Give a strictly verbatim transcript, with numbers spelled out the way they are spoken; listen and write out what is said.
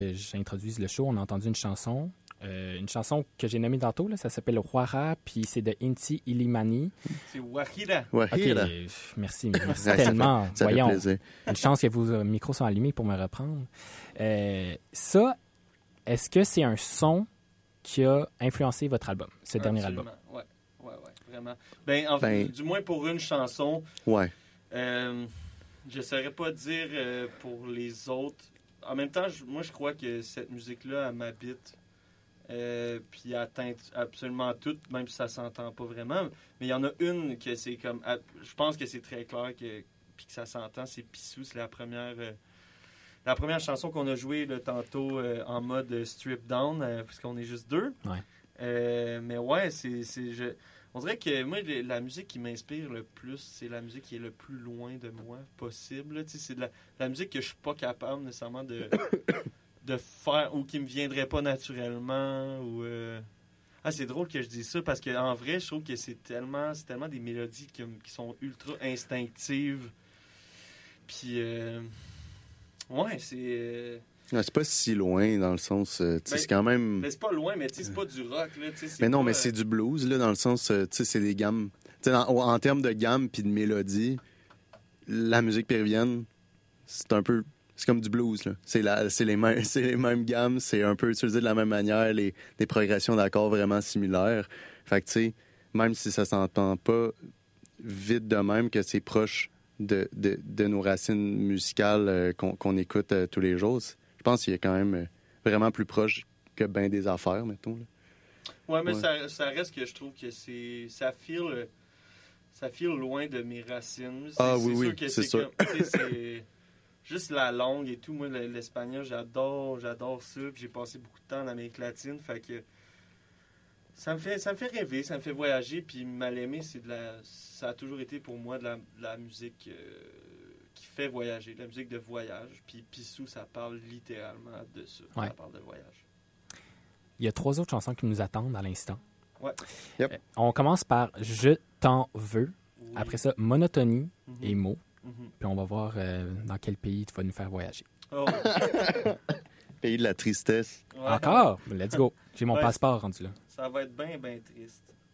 J'introduise le show. On a entendu une chanson. Euh, une chanson que j'ai nommée tantôt, là, ça s'appelle Wara, puis c'est de Inti Illimani. C'est Wahira. Wahira. Okay, merci, merci Ouais, tellement. Ça fait, ça Voyons, fait plaisir. une chance que vos micros sont allumés pour me reprendre. Euh, ça, est-ce que c'est un son qui a influencé votre album, ce dernier Absolument. album? Oui, ouais, ouais, vraiment. Ben, en fait, Ben- du moins pour une chanson, Ouais. euh, je ne saurais pas dire euh, pour les autres. En même temps, je- moi, je crois que cette musique-là, elle m'habite. Euh, puis elle atteint absolument tout, même si ça s'entend pas vraiment. Mais il y en a une que c'est comme... Je pense que c'est très clair que, puis que ça s'entend, c'est Pissou. C'est la première... Euh, la première chanson qu'on a jouée là, tantôt euh, en mode strip down, euh, puisqu'on est juste deux. Ouais. Euh, mais ouais, c'est... c'est je, on dirait que moi, la musique qui m'inspire le plus, c'est la musique qui est le plus loin de moi possible. Tu sais, c'est de la, la musique que je suis pas capable nécessairement de... de faire ou qui me viendrait pas naturellement ou euh... ah c'est drôle que je dise ça parce que en vrai je trouve que c'est tellement c'est tellement des mélodies qui, qui sont ultra instinctives puis euh... ouais c'est euh... Ouais, c'est pas si loin dans le sens euh, tu sais, Ben, c'est quand même mais c'est pas loin mais tu sais c'est pas du rock là tu sais c'est mais non pas, mais c'est du blues là dans le sens euh, tu sais c'est des gammes tu sais en, en termes de gamme puis de mélodie la musique péruvienne c'est un peu c'est comme du blues, là. C'est, la, c'est, les mêmes, c'est les mêmes gammes, c'est un peu utilisé de la même manière, les, les progressions d'accords vraiment similaires. Fait que, tu sais, même si ça s'entend pas vite de même, que c'est proche de, de, de nos racines musicales euh, qu'on, qu'on écoute euh, tous les jours, je pense qu'il est quand même euh, vraiment plus proche que ben des affaires, mettons. Là. ouais mais ouais. Ça, ça reste que je trouve que c'est ça file ça file loin de mes racines. C'est, ah c'est oui, sûr oui, que c'est c'est sûr. comme, tu sais, c'est... Juste la langue et tout, moi, l'espagnol, j'adore, j'adore ça. Puis j'ai passé beaucoup de temps en Amérique latine, fait que ça me fait, ça me fait rêver, ça me fait voyager. Puis mal aimer, c'est de la, ça a toujours été pour moi de la, de la musique euh, qui fait voyager, de la musique de voyage. Puis Pissou, ça parle littéralement de ça, Ouais. ça parle de voyage. Il y a trois autres chansons qui nous attendent à l'instant. Ouais. Yep. Euh, on commence par « Je t'en veux Oui. ». Après ça, « Monotonie » Mhm. et « Mots ». Mhm. Puis on va voir euh, dans quel pays tu vas nous faire voyager. Oh. Pays de la tristesse. Ouais. Encore? Let's go. J'ai mon Ouais. passeport rendu là. Ça va être bien, bien triste.